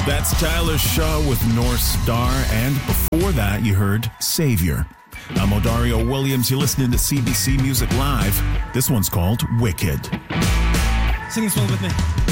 That's Tyler Shaw with North Star, and before that you heard Savior. I'm Odario Williams. You're listening to CBC Music Live. This one's called Wicked. Sing this one with me.